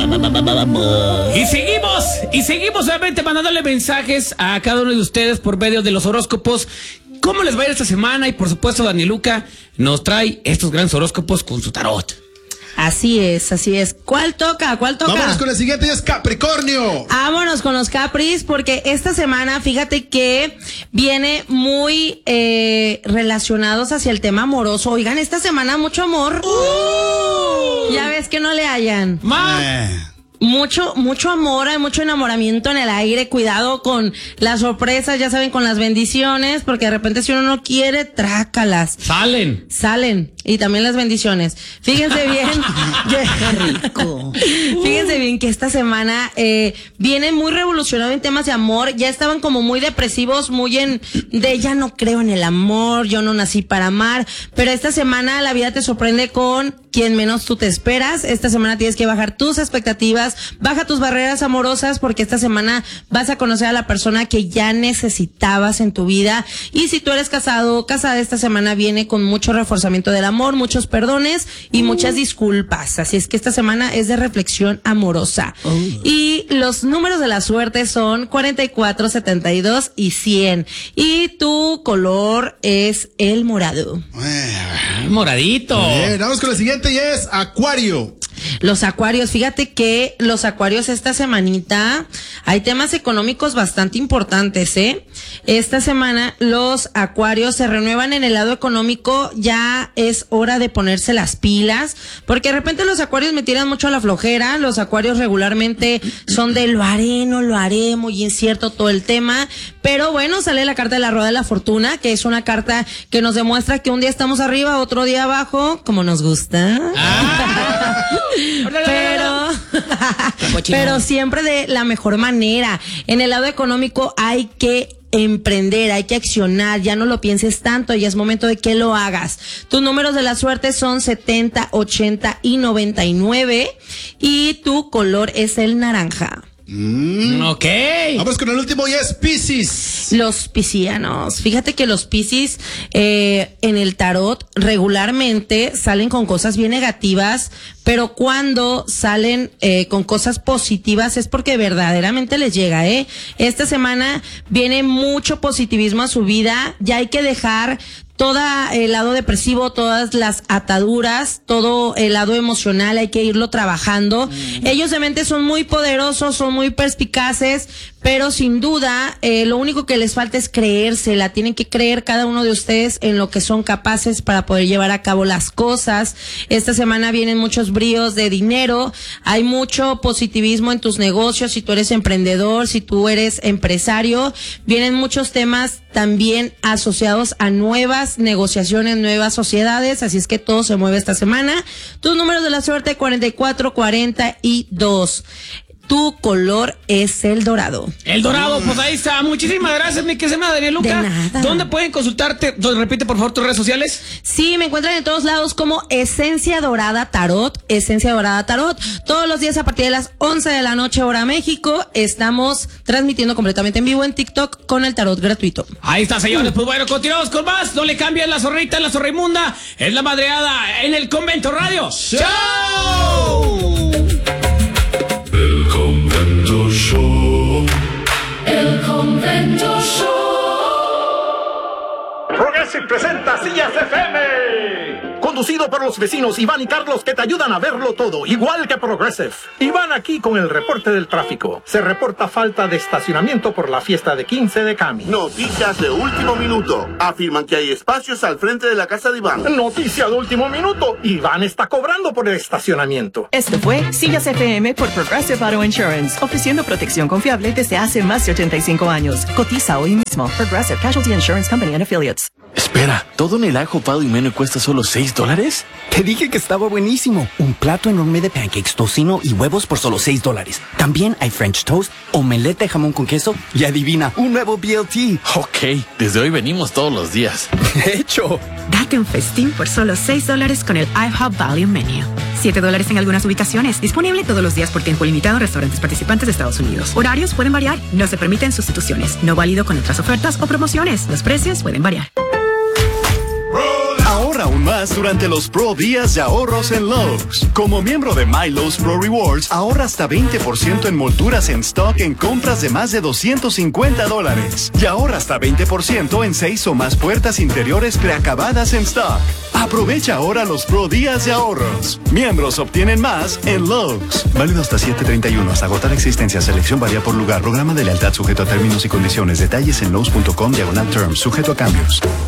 Y seguimos obviamente mandándole mensajes a cada uno de ustedes por medio de los horóscopos. ¿Cómo les va a ir esta semana? Y por supuesto, Daniluca nos trae estos grandes horóscopos con su tarot. Así es. ¿Cuál toca? Vámonos con el siguiente, y es Capricornio. Vámonos con los Capris, porque esta semana, fíjate que viene muy relacionados hacia el tema amoroso. Oigan, esta semana mucho amor. Ya ves que no le hallan. Mucho amor, hay mucho enamoramiento en el aire. Cuidado con las sorpresas, ya saben, con las bendiciones, porque de repente si uno no quiere, trácalas. Salen. Y también las bendiciones. Fíjense bien. Qué rico. Fíjense bien que esta semana viene muy revolucionado en temas de amor. Ya estaban como muy depresivos, ya no creo en el amor, yo no nací para amar. Pero esta semana la vida te sorprende con quien menos tú te esperas. Esta semana tienes que bajar tus expectativas, baja tus barreras amorosas, porque esta semana vas a conocer a la persona que ya necesitabas en tu vida. Y si tú eres casado o casada, esta semana viene con mucho reforzamiento del amor, muchos perdones y muchas disculpas. Así es que esta semana es de reflexión amorosa. Y los números de la suerte son 44, 72 y 100. Y tu color es el morado. Moradito. Vamos con el siguiente, y es Acuario. Los acuarios, fíjate que los acuarios esta semanita hay temas económicos bastante importantes, Esta semana los acuarios se renuevan en el lado económico. Ya es hora de ponerse las pilas, porque de repente los acuarios me tiran mucho a la flojera. Los acuarios regularmente son de lo haré, no lo haré, muy incierto todo el tema. Pero bueno, sale la carta de la rueda de la fortuna, que es una carta que nos demuestra que un día estamos arriba, otro día abajo, como nos gusta. Pero siempre de la mejor manera. En el lado económico hay que emprender, hay que accionar, ya no lo pienses tanto, ya es momento de que lo hagas. Tus números de la suerte son 70, 80 y 99 y tu color es el naranja. Ok. Vamos con el último, y es Piscis. Los piscianos. Fíjate que los Piscis en el tarot regularmente salen con cosas bien negativas, pero cuando salen con cosas positivas es porque verdaderamente les llega, Esta semana viene mucho positivismo a su vida. Ya hay que dejar todo el lado depresivo, todas las ataduras, todo el lado emocional, hay que irlo trabajando. Ellos de mente son muy poderosos, son muy perspicaces, pero sin duda lo único que les falta es creérsela. Tienen que creer cada uno de ustedes en lo que son capaces para poder llevar a cabo las cosas. Esta semana vienen muchos bríos de dinero, hay mucho positivismo en tus negocios. Si tú eres emprendedor, si tú eres empresario, vienen muchos temas también asociados a nuevas negociaciones, nuevas sociedades, así es que todo se mueve esta semana. Tus números de la suerte 44, 42. Tu color es el dorado. El dorado, pues ahí está. Muchísimas gracias, mi querida Daniluca. De nada. ¿Dónde pueden consultarte? Repite, por favor, tus redes sociales. Sí, me encuentran en todos lados como Esencia Dorada Tarot. Esencia Dorada Tarot. Todos los días a partir de las 11 de la noche, hora México, estamos transmitiendo completamente en vivo en TikTok con el tarot gratuito. Ahí está, señores. Pues bueno, continuamos con más. No le cambien la zorrita, la zorraimunda. Es la madreada en el Convento Radio. ¡Show! El Convento Show. El Convento Show. Progressive presenta Sillas FM. Conducido por los vecinos Iván y Carlos, que te ayudan a verlo todo, igual que Progressive. Iván aquí con el reporte del tráfico. Se reporta falta de estacionamiento por la fiesta de 15 de Cami. Noticias de último minuto. Afirman que hay espacios al frente de la casa de Iván. Noticia de último minuto. Iván está cobrando por el estacionamiento. Esto fue Sillas FM por Progressive Auto Insurance, ofreciendo protección confiable desde hace más de 85 años. Cotiza hoy mismo. Progressive Casualty Insurance Company and Affiliates. Espera, ¿todo en el ajo, pavo y menú cuesta solo $6? Te dije que estaba buenísimo. Un plato enorme de pancakes, tocino y huevos por solo $6. También hay French toast, omelette de jamón con queso y adivina, un nuevo BLT. Ok, desde hoy venimos todos los días. De hecho, date un festín por solo $6 con el IHOP Value Menu. $7 en algunas ubicaciones. Disponible todos los días por tiempo limitado en restaurantes participantes de Estados Unidos. Horarios pueden variar. No se permiten sustituciones. No válido con otras ofertas o promociones. Los precios pueden variar. Ahorra aún más durante los Pro Días de Ahorros en Lowe's. Como miembro de My Lowe's Pro Rewards, ahorra hasta 20% en molduras en stock en compras de más de $250. Y ahorra hasta 20% en 6 o más puertas interiores preacabadas en stock. Aprovecha ahora los Pro Días de Ahorros. Miembros obtienen más en Lowe's. Válido hasta 7/31. Hasta agotar existencia. Selección varía por lugar. Programa de lealtad sujeto a términos y condiciones. Detalles en Lowe's.com/terms. Sujeto a cambios.